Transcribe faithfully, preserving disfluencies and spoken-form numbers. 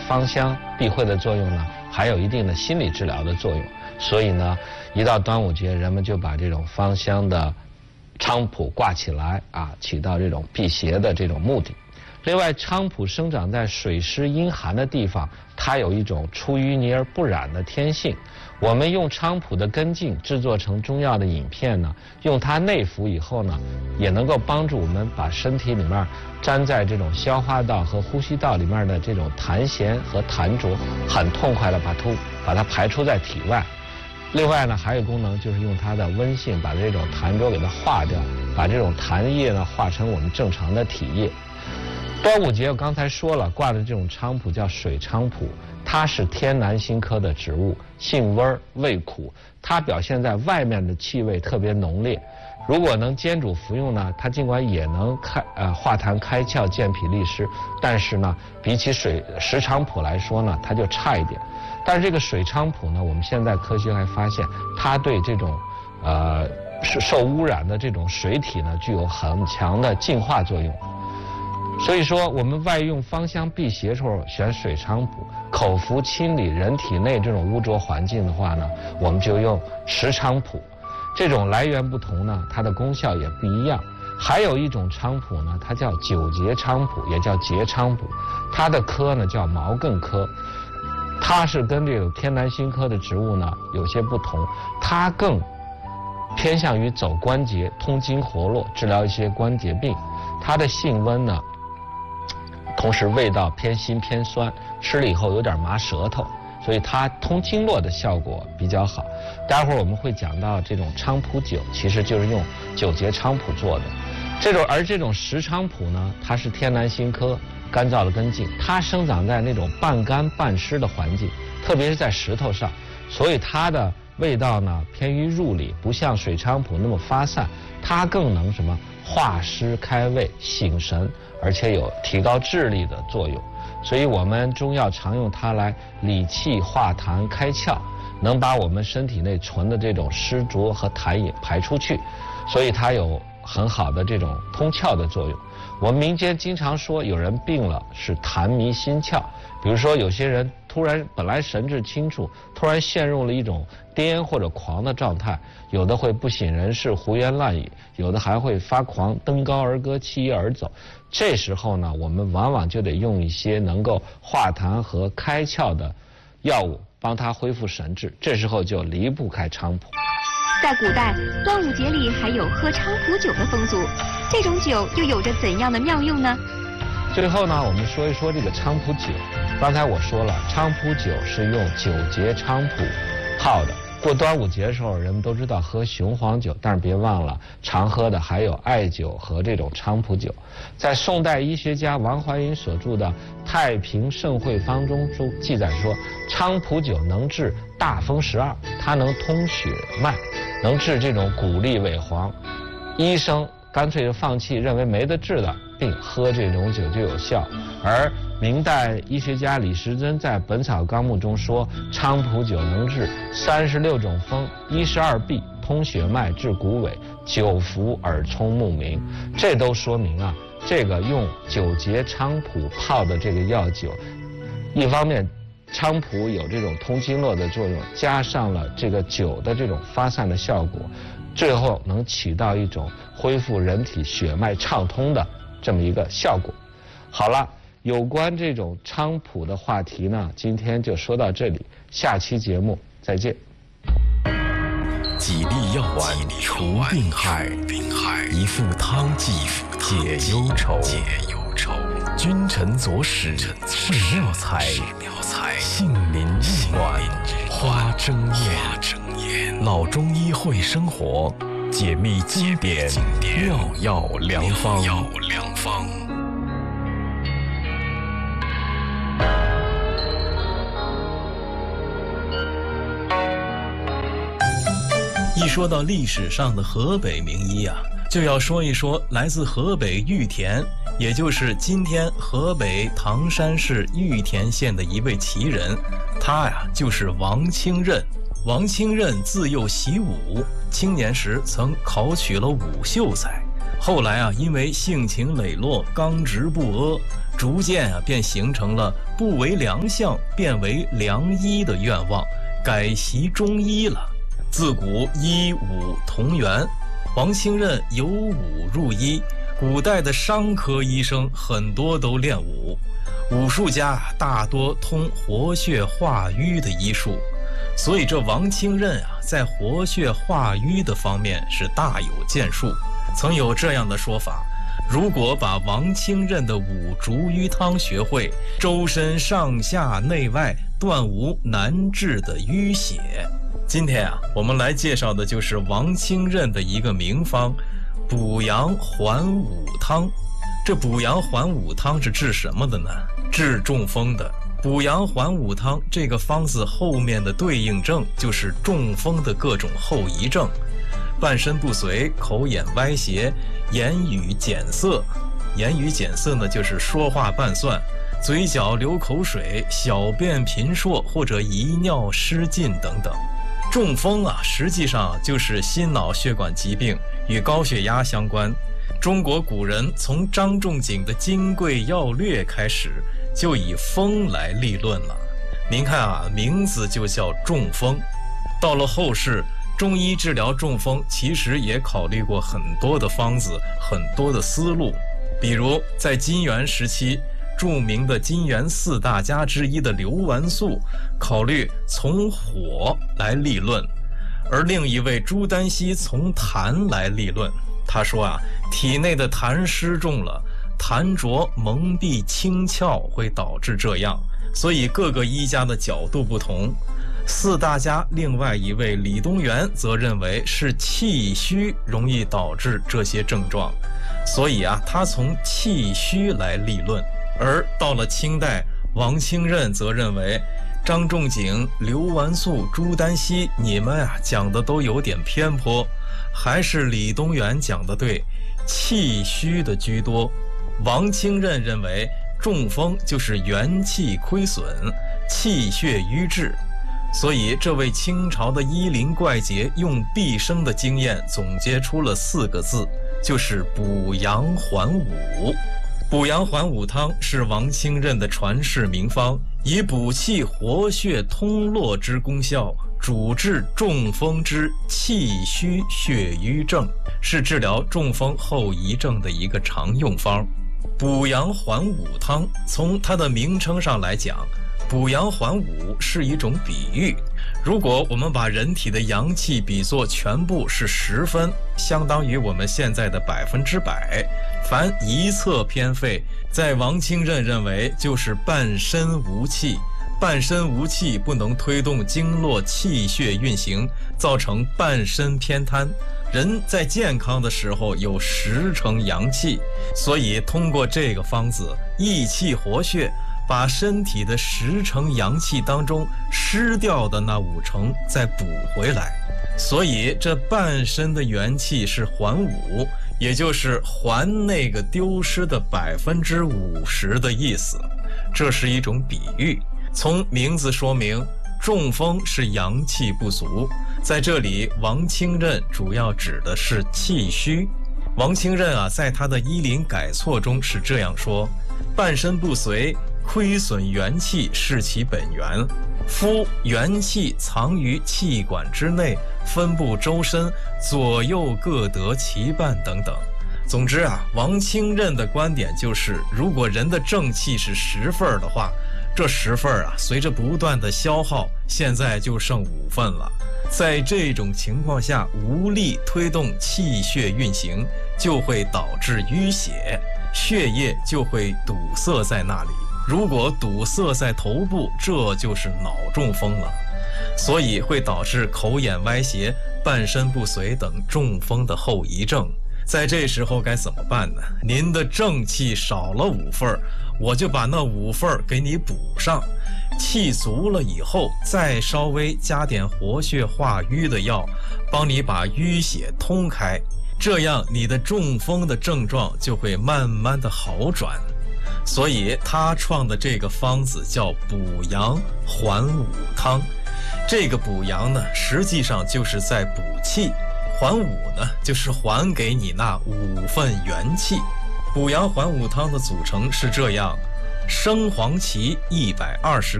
芳香避讳的作用呢，还有一定的心理治疗的作用。所以呢，一到端午节，人们就把这种芳香的菖蒲挂起来啊，起到这种辟邪的这种目的。另外，菖蒲生长在水湿阴寒的地方，它有一种出淤泥而不染的天性。我们用菖蒲的根茎制作成中药的饮片呢，用它内服以后呢，也能够帮助我们把身体里面粘在这种消化道和呼吸道里面的这种痰涎和痰浊，很痛快的把它把它排出在体外。另外呢，还有功能就是用它的温性把这种痰浊给它化掉，把这种痰液呢化成我们正常的体液。端午节我刚才说了，挂的这种菖蒲叫水菖蒲，它是天南星科的植物，性温味苦，它表现在外面的气味特别浓烈。如果能煎煮服用呢，它尽管也能开呃化痰开窍、健脾利湿，但是呢，比起水石菖蒲来说呢，它就差一点。但是这个水菖蒲呢，我们现在科学还发现，它对这种呃受污染的这种水体呢，具有很强的净化作用。所以说，我们外用芳香辟邪时候选水菖蒲，口服清理人体内这种污浊环境的话呢，我们就用石菖蒲。这种来源不同呢，它的功效也不一样。还有一种菖蒲呢，它叫九节菖蒲，也叫节菖蒲，它的科呢叫毛茛科。它是跟这个天南星科的植物呢有些不同，它更偏向于走关节、通经活络，治疗一些关节病。它的性温呢，同时味道偏辛偏酸，吃了以后有点麻舌头，所以它通经络的效果比较好。待会儿我们会讲到这种菖蒲酒，其实就是用九节菖蒲做的。这种而这种石菖蒲呢，它是天南星科干燥的根茎，它生长在那种半干半湿的环境，特别是在石头上，所以它的味道呢偏于入里，不像水菖蒲那么发散，它更能什么化湿开胃、醒神，而且有提高智力的作用。所以我们中药常用它来理气化痰、开窍，能把我们身体内存的这种湿浊和痰饮排出去，所以它有很好的这种通窍的作用。我们民间经常说有人病了是痰迷心窍，比如说有些人突然本来神志清楚，突然陷入了一种癫或者狂的状态，有的会不省人事、胡言乱语，有的还会发狂、登高而歌、弃衣而走。这时候呢，我们往往就得用一些能够化痰和开窍的药物，帮他恢复神志。这时候就离不开菖蒲。 在古代，端午节里还有喝菖蒲酒的风俗，这种酒又有着怎样的妙用呢？ 最后呢，我们说一说这个菖蒲酒。刚才我说了，菖蒲酒是用九节菖蒲泡的。过端午节的时候，人们都知道喝雄黄酒，但是别忘了常喝的还有艾酒和这种菖蒲酒。在宋代医学家王怀隐所著的《太平盛会方》中记载说，菖蒲酒能治大风十二，它能通血脉，能治这种骨力萎黄。医生干脆就放弃，认为没得治的病，喝这种酒就有效。而明代医学家李时珍在《本草纲目》中说，菖蒲酒能治三十六种风、一十二痹、通血脉、治骨痿，久服耳聪目明。这都说明啊，这个用九节菖蒲泡的这个药酒，一方面菖蒲有这种通经络的作用，加上了这个酒的这种发散的效果，最后能起到一种恢复人体血脉畅通的这么一个效果。好了，有关这种菖蒲的话题呢，今天就说到这里，下期节目再见。 几粒药丸除病害，一副汤剂解忧愁。君臣佐使是妙才，杏林日暖花争艳。老中医会生活，解密经典妙药良方。 一说到历史上的河北名医啊，就要说一说来自河北玉田，也就是今天河北唐山市玉田县的一位奇人，他呀就是王清任。王清任自幼习武，青年时曾考取了武秀才， 后来啊，因为性情磊落、刚直不阿，逐渐啊便形成了不为良相，变为良医的愿望，改习中医了。自古医武同源，王清任由武入医。古代的伤科医生很多都练武，武术家大多通活血化瘀的医术，所以这王清任啊，在活血化瘀的方面是大有建树。曾有这样的说法，如果把王清任的五逐瘀汤学会，周身上下内外断无难治的淤血。今天啊，我们来介绍的就是王清任的一个名方补阳还武汤。这补阳还武汤是治什么的呢？治中风的。补阳还武汤这个方子后面的对应症就是中风的各种后遗症：半身不遂、口眼歪斜、言语减色。言语减色呢，就是说话半算，嘴角流口水，小便频数或者遗尿失禁等等。中风啊，实际上就是心脑血管疾病，与高血压相关。中国古人从张仲景的《金匮要略》开始，就以风来立论了。您看啊，名字就叫中风。到了后世，中医治疗中风其实也考虑过很多的方子，很多的思路。比如在金元时期，著名的金元四大家之一的刘完素考虑从火来立论，而另一位朱丹溪从痰来立论。他说啊，体内的痰湿重了，痰浊蒙蔽清窍会导致这样，所以各个医家的角度不同。四大家另外一位李东垣则认为是气虚容易导致这些症状，所以啊，他从气虚来立论。而到了清代，王清任则认为张仲景、刘完素、朱丹溪，你们啊讲的都有点偏颇，还是李东垣讲的对，气虚的居多。王清任认为中风就是元气亏损，气血瘀滞，所以这位清朝的医林怪杰用毕生的经验总结出了四个字，就是补阳还武。补阳还武汤是王清任的传世名方，以补气活血通络之功效，主治中风之气虚血瘀症，是治疗中风后遗症的一个常用方。补阳还武汤从它的名称上来讲，补阳还武是一种比喻。如果我们把人体的阳气比作全部是十分，相当于我们现在的百分之百，凡一侧偏废，在王清任认为就是半身无气。半身无气不能推动经络气血运行，造成半身偏瘫。人在健康的时候有十成阳气，所以通过这个方子益气活血，把身体的十成阳气当中失掉的那五成再补回来。所以这半身的元气是还武，也就是还那个丢失的百分之五十的意思。这是一种比喻。从名字说明，中风是阳气不足，在这里王清任主要指的是气虚。王清任啊，在他的医林改错中是这样说：半身不遂，亏损元气是其本源，夫元气藏于气管之内，分布周身，左右各得其半等等。总之啊，王清任的观点就是，如果人的正气是十份的话，这十份啊，随着不断的消耗，现在就剩五份了。在这种情况下，无力推动气血运行，就会导致淤血，血液就会堵塞在那里。如果堵塞在头部，这就是脑中风了，所以会导致口眼歪斜、半身不遂等中风的后遗症。在这时候该怎么办呢？您的正气少了五份，我就把那五份给你补上，气足了以后，再稍微加点活血化瘀的药，帮你把淤血通开，这样你的中风的症状就会慢慢的好转。所以他创的这个方子叫补阳还武汤。这个补阳呢，实际上就是在补气。 还五呢，就是还给你那五份元气。补阳还五汤的组成是这样：生黄芪一百二十